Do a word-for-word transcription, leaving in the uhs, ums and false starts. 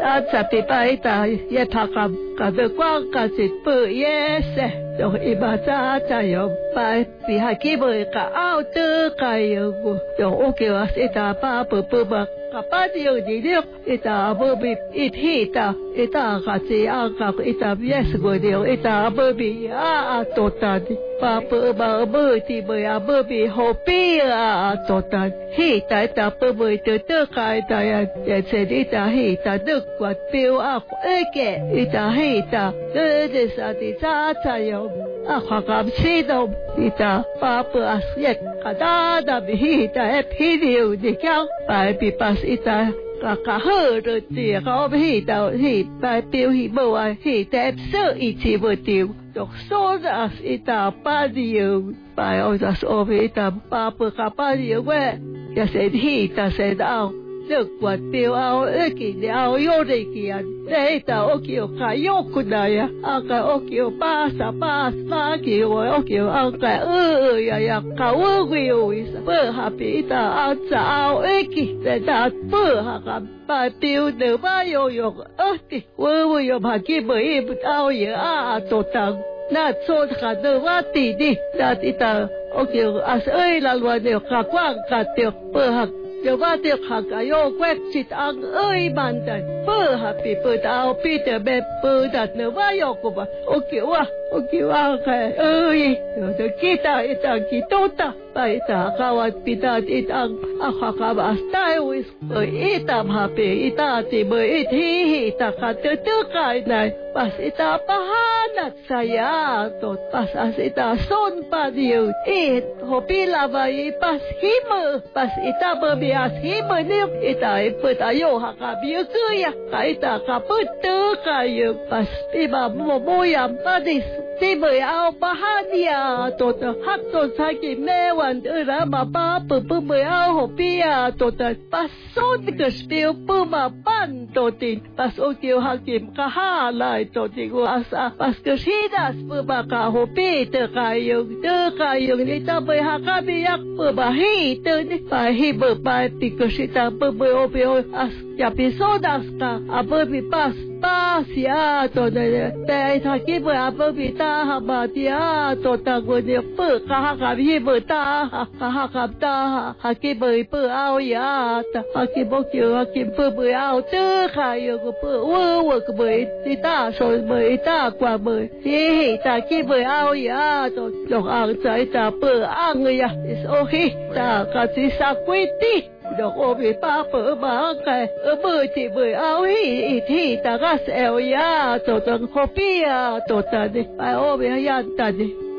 啊，十比八一打也他个个的光个是不也是，就一把扎扎有白比还基本个奥德个有个，就我叫啊一打八不不不。个八有几条，一打不比一天打，一打个是啊个一打也是个条，一打不比啊啊多大的，八不八不的不啊不比好比啊啊多大，嘿打打不不的得个打呀，也是一打嘿打得个标啊，一个一打嘿打，这这啥的啥才有啊，花个七到一打八不啊一个打打比嘿打一批流的讲，八比八。一打个个好的地，我去到去把表去无啊，去在手一起不丢，就说着一打八丢，把我就说一打八不个八丢喂，也是去打是到。这个标啊，一个了有的个啊，这到我叫开有困难呀，啊个我叫八十八八叫我我叫啊个二呀呀，搞我个有意思，不下边到啊找一个，再到不下个把标的把有用，啊的，我我有怕给不一不到也啊做当，那做个的话弟弟，那弟到我叫啊哎啦我就个光个掉不下。有把这下个有关系安二万的，不下比不到比的没不的那话有个吧？我叫啊，我叫啊个二，有的几大一张几多大，把一大个我比到一张啊下个吧，带回呃一大下比一大的没一天一大个都都改来，把一大把那saya to pas asita son pa dio et hopila ba i pas him pas ita ba bias him ni ita ipta yo haka bi ku ya kaita ka putu kayu pas iba mo mo yam pa dis ti ba au pa hadia to to hak to saki me wan ra ma pa pu pu ba au hopia to to pas son ke spil pu ma pan to tin pas o kio hakim ka ha lai to ti go asa pas ke sidas pu ba ka hopi te kayu te kayu ni ta ba ha ka bi yak pu ba hi te ni pa hi ba pa ti ke sita pu ba o pe o as ya pi sodas ka apo bi pas pas ya to de te ta ki ba apo bi ta ha ba ti a to ta go ni pu ka ha ka bi bu ta ha ha ka ta ha ki bu pu ao ya ta ha ki bo ki ha ki pu bu ao te kayu ko pu wo wo ko bu ti ta so bu ta kwa bu ti ta ki bu ao ya to lo ang sai ta pu ang ya is okay ta ka ti sa kwi ti được ô bị ba bữa ba cái ở bữa thì bữa áo hi thì ta cái eo ya tổ tầng hộp bia tổ tầng đi ai ô bị ya ta đi